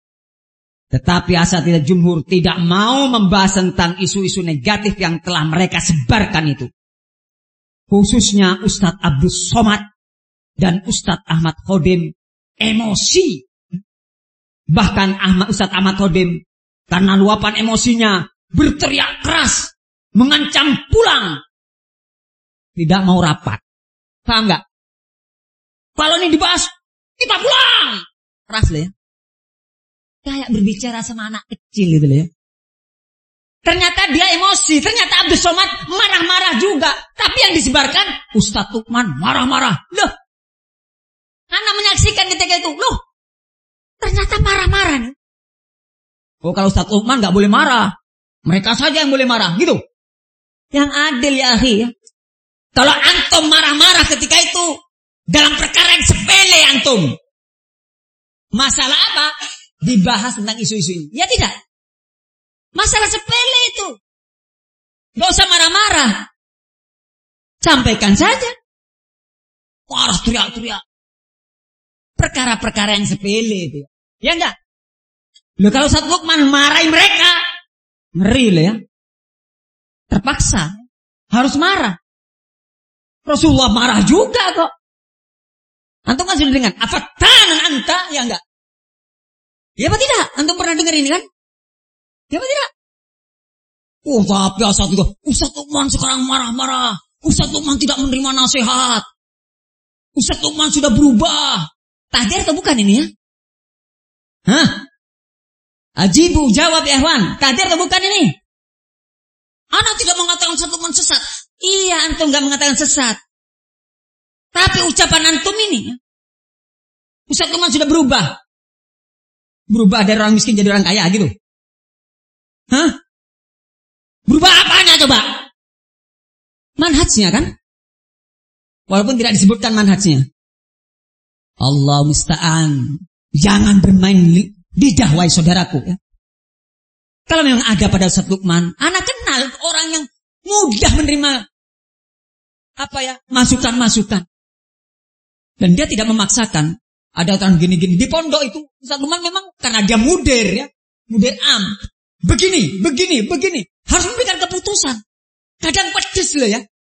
B: Tetapi asatidah jumhur tidak mau membahas tentang isu-isu negatif yang telah mereka sebarkan itu. Khususnya Ustadz Abdul Somad dan Ustadz Ahmad Khodim emosi. Bahkan Ahmad Ustadz Ahmad Khodim karena luapan emosinya berteriak keras, mengancam pulang. Tidak mau rapat. Paham enggak? Kalau ini dibahas, kita pulang. Keras lah ya. Kayak berbicara sama anak kecil gitu ya. Ternyata dia emosi. Ternyata Abdul Somad marah-marah juga. Tapi yang disebarkan Ustadz Lukman marah-marah. Loh. Anak menyaksikan ketika itu. Loh. Ternyata marah-marah nih. Oh kalau Ustadz Lukman gak boleh marah. Mereka saja yang boleh marah. Gitu. Yang adil ya akhi ya. Kalau antum marah-marah ketika itu. Dalam perkara yang sepele antum. Masalah apa? Dibahas tentang isu-isu ini. Ya tidak. Masalah sepele itu. Gak usah marah-marah. Sampaikan saja. Marah teriak-teriak. Perkara-perkara yang sepele itu. Ya enggak? Loh kalau Ustadz Lukman marahi mereka. Ngeri loh ya. Terpaksa. Harus marah. Rasulullah marah juga kok. Antum kan sudah dengar. Afatanan anta. Ya enggak? Ya apa tidak? Antum pernah dengar ini kan? Ya apa tidak? Oh tapi asatidah. Ustadz Lukman sekarang marah-marah. Ustadz Lukman tidak menerima nasihat. Ustadz Lukman sudah berubah. Tahdir atau bukan ini ya? Hah? Ajibu jawab ya Ikhwan. Tahdir atau bukan ini? Anak tidak mengatakan Ustadz Lukman sesat. Iya antum gak mengatakan sesat. Tapi ucapan antum ini. Ustadz Lukman sudah berubah. Berubah dari orang miskin jadi orang kaya gitu. Hah? Berubah apanya coba? Manhajnya kan? Walaupun tidak disebutkan manhajnya. Allah musta'an. Jangan bermain lidah wahai saudaraku ya. Kalau memang ada pada Ustadz Lukman, anak kenal orang yang mudah menerima apa ya masukan-masukan. Dan dia tidak memaksakan. Ada orang gini-gini di pondok itu Ustaz Lukman memang karena dia mudir ya, mudir am. Begini, begini, begini. Harus memberikan keputusan. Kadang pedes loh ya.